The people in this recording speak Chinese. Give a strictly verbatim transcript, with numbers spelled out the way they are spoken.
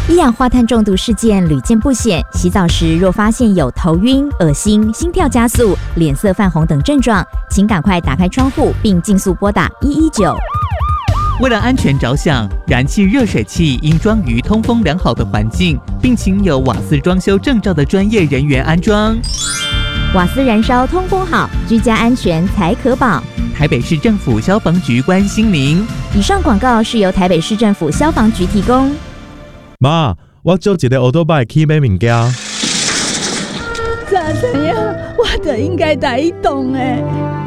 一氧化碳中毒事件屡见不鲜，洗澡时若发现有头晕、恶心、心跳加速、脸色泛红等症状，请赶快打开窗户并尽速拨打一一九。 为了安全着想，燃气热水器应装于通风良好的环境，并请有瓦斯装修证照的专业人员安装。 瓦斯燃烧通风好，居家安全才可保。 台北市政府消防局关心您。 以上广告是由台北市政府消防局提供。 妈，我借一个欧多拜去买物件。 咋怎样？我就应该带伊动诶。